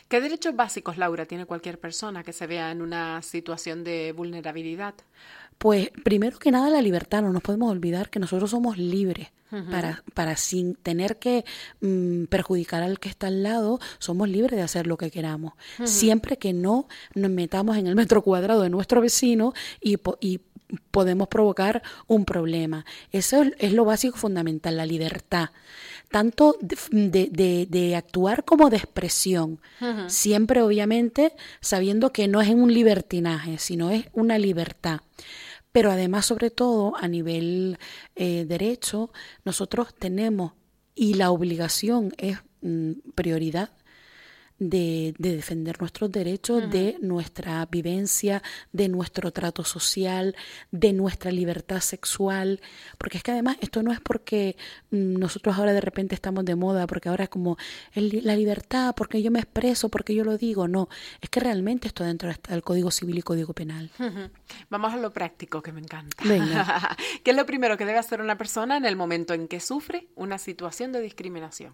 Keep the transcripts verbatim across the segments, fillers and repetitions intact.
¿Qué derechos básicos, Laura, tiene cualquier persona que se vea en una situación de vulnerabilidad? Pues primero que nada la libertad, no nos podemos olvidar que nosotros somos libres. Uh-huh. Para, para sin tener que mm, perjudicar al que está al lado, somos libres de hacer lo que queramos. Uh-huh. Siempre que no nos metamos en el metro cuadrado de nuestro vecino y, y podemos provocar un problema. Eso es, es lo básico fundamental, la libertad. Tanto de, de, de, de actuar como de expresión. Uh-huh. Siempre, obviamente, sabiendo que no es un libertinaje, sino es una libertad. Pero además, sobre todo, a nivel eh, derecho, nosotros tenemos, y la obligación es mm, prioridad, de, de defender nuestros derechos, uh-huh. de nuestra vivencia, de nuestro trato social, de nuestra libertad sexual, porque es que además esto no es porque mm, nosotros ahora de repente estamos de moda, porque ahora es como el, la libertad, porque yo me expreso, porque yo lo digo, no, es que realmente esto dentro está el Código Civil y Código Penal. Uh-huh. Vamos a lo práctico, que me encanta. Venga. ¿Qué es lo primero que debe hacer una persona en el momento en que sufre una situación de discriminación?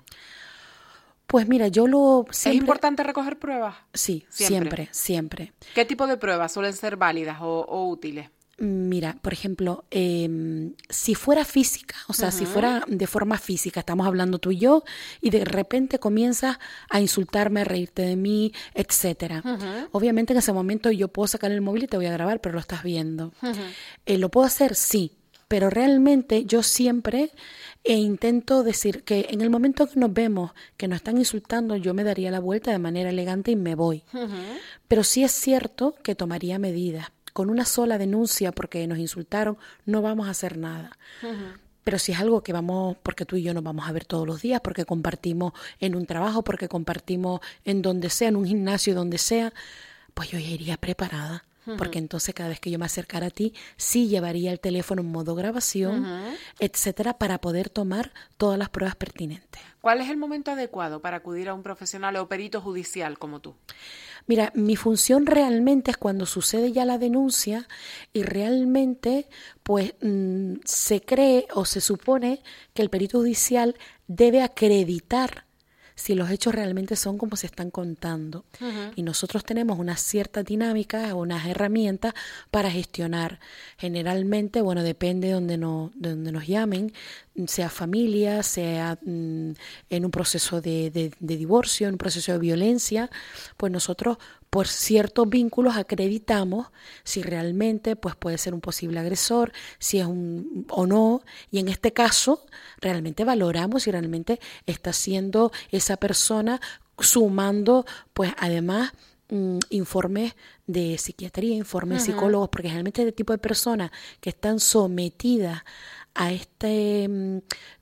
Pues mira, yo lo... Siempre... ¿Es importante recoger pruebas? Sí, siempre, siempre, siempre. ¿Qué tipo de pruebas suelen ser válidas o, o útiles? Mira, por ejemplo, eh, si fuera física, o sea, uh-huh. si fuera de forma física, estamos hablando tú y yo, y de repente comienzas a insultarme, a reírte de mí, etcétera. Uh-huh. Obviamente en ese momento yo puedo sacar el móvil y te voy a grabar, pero lo estás viendo. Uh-huh. Eh, ¿Lo puedo hacer? Sí, pero realmente yo siempre... E intento decir que en el momento que nos vemos, que nos están insultando, yo me daría la vuelta de manera elegante y me voy. Uh-huh. Pero sí es cierto que tomaría medidas. Con una sola denuncia porque nos insultaron, no vamos a hacer nada. Uh-huh. Pero si es algo que vamos, porque tú y yo nos vamos a ver todos los días, porque compartimos en un trabajo, porque compartimos en donde sea, en un gimnasio, donde sea, pues yo ya iría preparada. Uh-huh. Porque entonces cada vez que yo me acercara a ti, sí llevaría el teléfono en modo grabación, uh-huh. etcétera, para poder tomar todas las pruebas pertinentes. ¿Cuál es el momento adecuado para acudir a un profesional o perito judicial como tú? Mira, mi función realmente es cuando sucede ya la denuncia y realmente pues mmm, se cree o se supone que el perito judicial debe acreditar si los hechos realmente son como se están contando. Uh-huh. Y nosotros tenemos unas ciertas dinámicas, unas herramientas para gestionar. Generalmente, bueno, depende de donde, no, de donde nos llamen, sea familia, sea mm, en un proceso de, de, de divorcio, en un proceso de violencia, pues nosotros por ciertos vínculos acreditamos si realmente pues puede ser un posible agresor, si es un o no, y en este caso realmente valoramos si realmente está siendo esa persona sumando pues además mm, informes de psiquiatría, informes uh-huh. de psicólogos, porque generalmente este tipo de personas que están sometidas a este mm,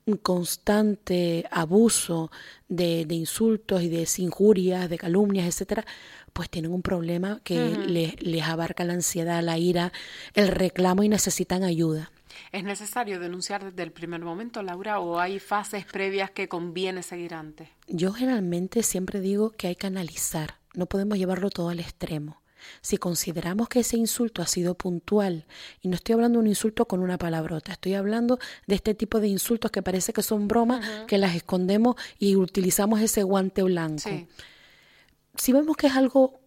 constante abuso de, de insultos y de injurias, de calumnias, etcétera, pues tienen un problema que uh-huh. les, les abarca la ansiedad, la ira, el reclamo y necesitan ayuda. ¿Es necesario denunciar desde el primer momento, Laura, o hay fases previas que conviene seguir antes? Yo generalmente siempre digo que hay que analizar, no podemos llevarlo todo al extremo. Si consideramos que ese insulto ha sido puntual, y no estoy hablando de un insulto con una palabrota, estoy hablando de este tipo de insultos que parece que son bromas, uh-huh. que las escondemos y utilizamos ese guante blanco. Sí. Si vemos que es algo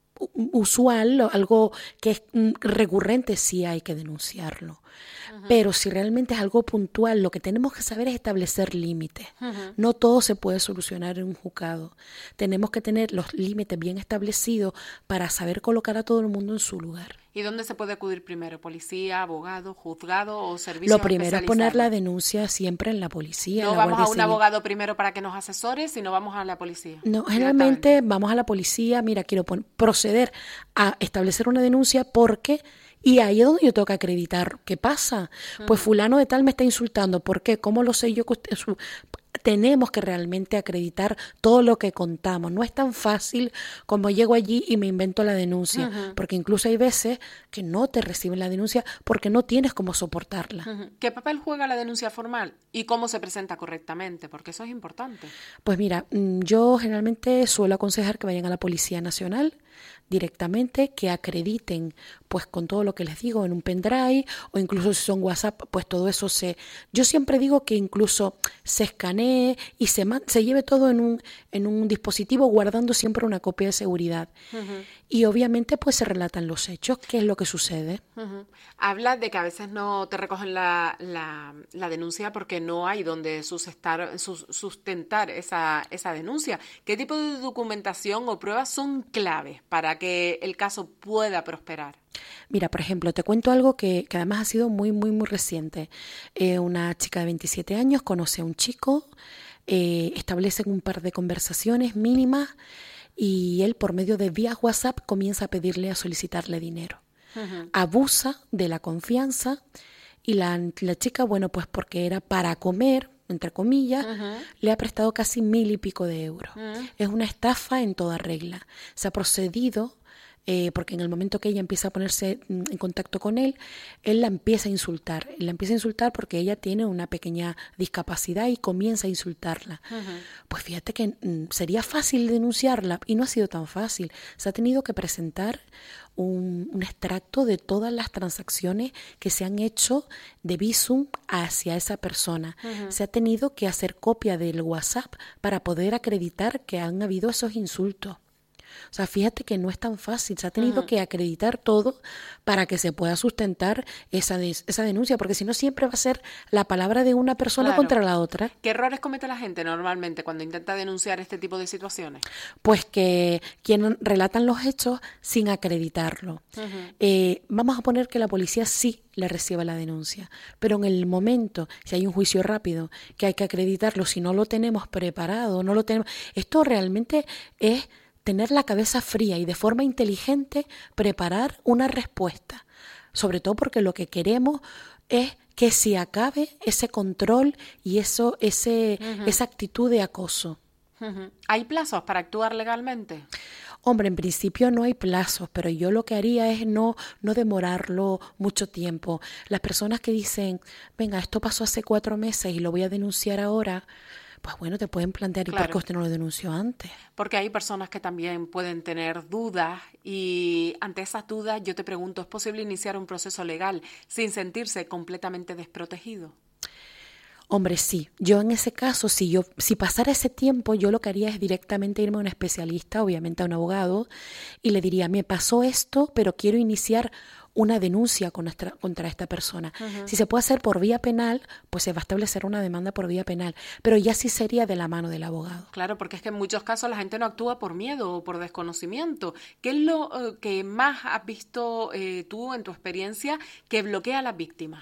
usual, algo que es recurrente, sí hay que denunciarlo. Uh-huh. Pero si realmente es algo puntual, lo que tenemos que saber es establecer límites. Uh-huh. No todo se puede solucionar en un juzgado. Tenemos que tener los límites bien establecidos para saber colocar a todo el mundo en su lugar. ¿Y dónde se puede acudir primero? ¿Policía, abogado, juzgado o servicios Lo primero es poner la denuncia siempre en la policía. No la vamos Guardia a un Civil. abogado primero para que nos asesore, sino vamos a la policía. No, generalmente vamos a la policía, mira, quiero pon- proceder a establecer una denuncia porque... Y ahí es donde yo tengo que acreditar. ¿Qué pasa? Uh-huh. Pues fulano de tal me está insultando. ¿Por qué? ¿Cómo lo sé yo que usted... Su... Tenemos que realmente acreditar todo lo que contamos. No es tan fácil como llego allí y me invento la denuncia. Uh-huh. Porque incluso hay veces que no te reciben la denuncia porque no tienes cómo soportarla. Uh-huh. ¿Qué papel juega la denuncia formal? ¿Y cómo se presenta correctamente? Porque eso es importante. Pues mira, yo generalmente suelo aconsejar que vayan a la Policía Nacional. directamente, que acrediten pues con todo lo que les digo en un pendrive, o incluso si son WhatsApp, pues todo eso se... Yo siempre digo que incluso se escanee y se, man, se lleve todo en un, en un dispositivo, guardando siempre una copia de seguridad. Uh-huh. Y obviamente pues se relatan los hechos, qué es lo que sucede. Uh-huh. Habla de que a veces no te recogen la, la, la denuncia porque no hay donde sustentar, sustentar esa, esa denuncia. ¿Qué tipo de documentación o pruebas son claves para que el caso pueda prosperar? Mira, por ejemplo, te cuento algo que, que además ha sido muy, muy, muy reciente. Eh, una chica de veintisiete años conoce a un chico, eh, establecen un par de conversaciones mínimas y él, por medio de vía WhatsApp, comienza a pedirle, a solicitarle dinero. Uh-huh. Abusa de la confianza y la, la chica, bueno, pues porque era para comer, entre comillas, uh-huh. le ha prestado casi mil y pico de euros. Uh-huh. Es una estafa en toda regla. Se ha procedido... Eh, porque en el momento que ella empieza a ponerse en contacto con él, él la empieza a insultar. La empieza a insultar porque ella tiene una pequeña discapacidad y comienza a insultarla. Uh-huh. Pues fíjate que mm, sería fácil denunciarla y no ha sido tan fácil. Se ha tenido que presentar un, un extracto de todas las transacciones que se han hecho de Bizum hacia esa persona. Uh-huh. Se ha tenido que hacer copia del WhatsApp para poder acreditar que han habido esos insultos. O sea, fíjate que no es tan fácil, se ha tenido uh-huh. que acreditar todo para que se pueda sustentar esa, de, esa denuncia, porque si no siempre va a ser la palabra de una persona claro. contra la otra. ¿Qué errores comete la gente normalmente cuando intenta denunciar este tipo de situaciones? Pues que quienes relatan los hechos sin acreditarlo. Uh-huh. Eh, vamos a poner que la policía sí le reciba la denuncia, pero en el momento, si hay un juicio rápido, que hay que acreditarlo, si no lo tenemos preparado, no lo tenemos, esto realmente es... tener la cabeza fría y de forma inteligente preparar una respuesta, sobre todo porque lo que queremos es que se acabe ese control y eso, ese, uh-huh. esa actitud de acoso. Uh-huh. ¿Hay plazos para actuar legalmente? Hombre, en principio no hay plazos, pero yo lo que haría es no, no demorarlo mucho tiempo. Las personas que dicen, venga, esto pasó hace cuatro meses y lo voy a denunciar ahora, pues bueno, te pueden plantear, claro. ¿y por qué usted no lo denunció antes? Porque hay personas que también pueden tener dudas y ante esas dudas yo te pregunto, ¿es posible iniciar un proceso legal sin sentirse completamente desprotegido? Hombre, sí. Yo en ese caso, si yo si pasara ese tiempo, yo lo que haría es directamente irme a un especialista, obviamente a un abogado, y le diría, me pasó esto, pero quiero iniciar una denuncia con nuestra, contra esta persona. Uh-huh. Si se puede hacer por vía penal, pues se va a establecer una demanda por vía penal, pero ya sí sería de la mano del abogado. Claro, porque es que en muchos casos la gente no actúa por miedo o por desconocimiento. ¿Qué es lo uh, que más has visto eh, tú en tu experiencia que bloquea a las víctimas?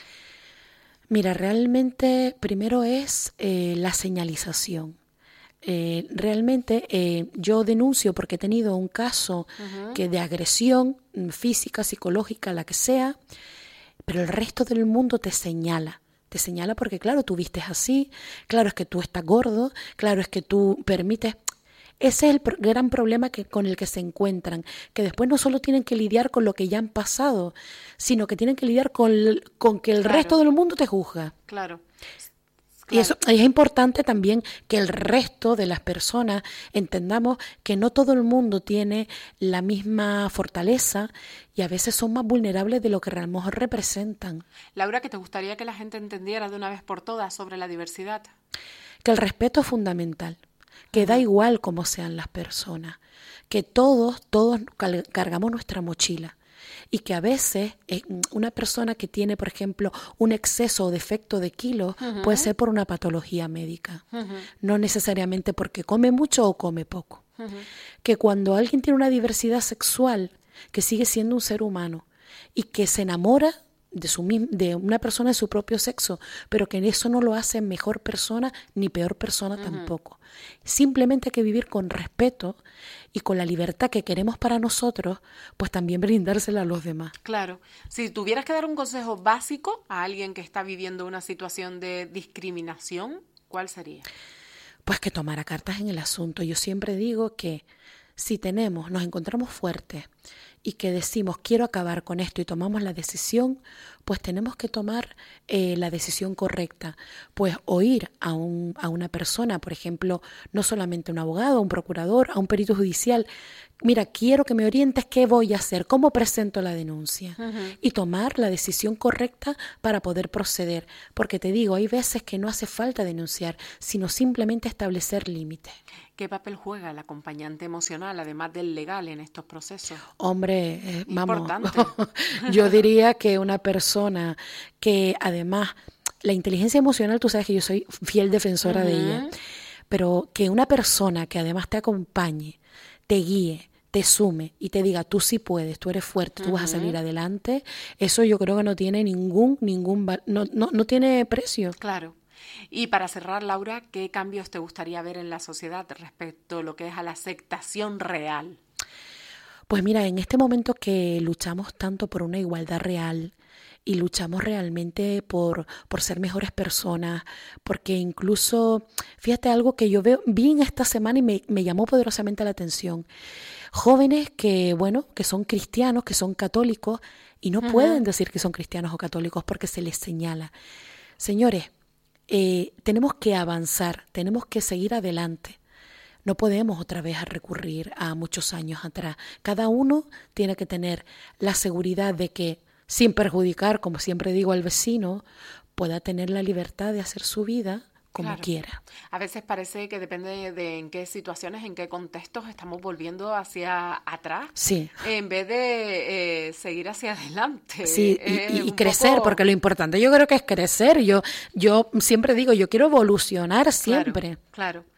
Mira, realmente primero es eh, la señalización. Eh, realmente eh, yo denuncio porque he tenido un caso uh-huh. que de agresión física, psicológica, la que sea, pero el resto del mundo te señala. Te señala porque, claro, tú vistes así, claro, es que tú estás gordo, claro, es que tú permites... Ese es el pro- gran problema que, con el que se encuentran, que después no solo tienen que lidiar con lo que ya han pasado, sino que tienen que lidiar con, con que el claro. resto del mundo te juzga. Claro. Claro. Y eso es importante también que el resto de las personas entendamos que no todo el mundo tiene la misma fortaleza y a veces son más vulnerables de lo que realmente representan. Laura, ¿qué te gustaría que la gente entendiera de una vez por todas sobre la diversidad? Que el respeto es fundamental, que uh-huh. da igual cómo sean las personas, que todos, todos cargamos nuestra mochila. Y que a veces eh, una persona que tiene, por ejemplo, un exceso o defecto de kilos uh-huh. puede ser por una patología médica, uh-huh. no necesariamente porque come mucho o come poco. Uh-huh. Que cuando alguien tiene una diversidad sexual, que sigue siendo un ser humano y que se enamora de, su, de una persona de su propio sexo, pero que eso no lo hace mejor persona ni peor persona uh-huh. tampoco. Simplemente hay que vivir con respeto y con la libertad que queremos para nosotros, pues también brindársela a los demás. Claro. Si tuvieras que dar un consejo básico a alguien que está viviendo una situación de discriminación, ¿cuál sería? Pues que tomara cartas en el asunto. Yo siempre digo que si tenemos, nos encontramos fuertes y que decimos quiero acabar con esto y tomamos la decisión, pues tenemos que tomar eh, la decisión correcta. Pues oír a, un, a una persona, por ejemplo, no solamente a un abogado, a un procurador, a un perito judicial. Mira, quiero que me orientes qué voy a hacer, cómo presento la denuncia. Uh-huh. Y tomar la decisión correcta para poder proceder. Porque te digo, hay veces que no hace falta denunciar, sino simplemente establecer límites. ¿Qué papel juega el acompañante emocional, además del legal, en estos procesos? Hombre, eh, vamos, importante. Yo diría que una persona que además, la inteligencia emocional, tú sabes que yo soy fiel defensora uh-huh. de ella, pero que una persona que además te acompañe, te guíe, te sume y te diga, tú sí puedes, tú eres fuerte, tú uh-huh. vas a salir adelante, eso yo creo que no tiene ningún, ningún, no, no, no tiene precio. Claro. Y para cerrar, Laura, ¿qué cambios te gustaría ver en la sociedad respecto a lo que es a la aceptación real? Pues mira, en este momento que luchamos tanto por una igualdad real y luchamos realmente por, por ser mejores personas, porque incluso, fíjate algo que yo veo, vi en esta semana y me, me llamó poderosamente la atención, jóvenes que, bueno, que son cristianos, que son católicos y no uh-huh. pueden decir que son cristianos o católicos porque se les señala. Señores, Eh, tenemos que avanzar, tenemos que seguir adelante. No podemos otra vez recurrir a muchos años atrás. Cada uno tiene que tener la seguridad de que, sin perjudicar, como siempre digo, al vecino, pueda tener la libertad de hacer su vida como claro. quiera. A veces parece que depende de en qué situaciones, en qué contextos estamos volviendo hacia atrás, sí. en vez de eh, seguir hacia adelante. Sí, eh, y, y crecer, poco... porque lo importante yo creo que es crecer. Yo, yo siempre digo, yo quiero evolucionar siempre. Claro, claro.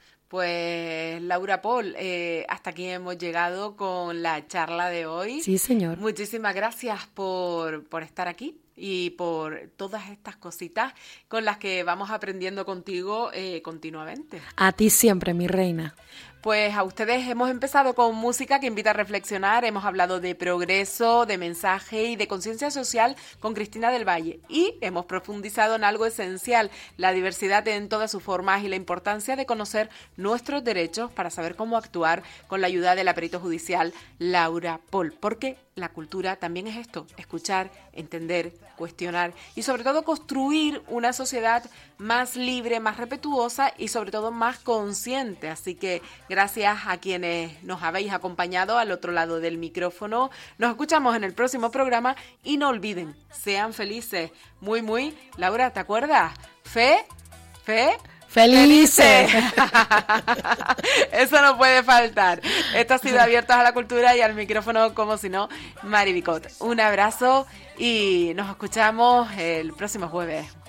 Pues Laura Pol, eh, hasta aquí hemos llegado con la charla de hoy. Sí, señor. Muchísimas gracias por, por estar aquí y por todas estas cositas con las que vamos aprendiendo contigo eh, continuamente. A ti siempre, mi reina. Pues a ustedes hemos empezado con música que invita a reflexionar, hemos hablado de progreso, de mensaje y de conciencia social con Cristina del Valle y hemos profundizado en algo esencial, la diversidad en todas sus formas y la importancia de conocer nuestros derechos para saber cómo actuar con la ayuda de la perito judicial Laura Pol, porque la cultura también es esto, escuchar, entender, cuestionar y sobre todo construir una sociedad más libre, más respetuosa y sobre todo más consciente. Así que gracias a quienes nos habéis acompañado al otro lado del micrófono. Nos escuchamos en el próximo programa y no olviden, sean felices. Muy, muy, Laura, ¿te acuerdas? Fe, fe... ¡Felices! Eso no puede faltar. Esto ha sido Abiertos a la Cultura y al micrófono, como si no, Mari Bicot. Un abrazo y nos escuchamos el próximo jueves.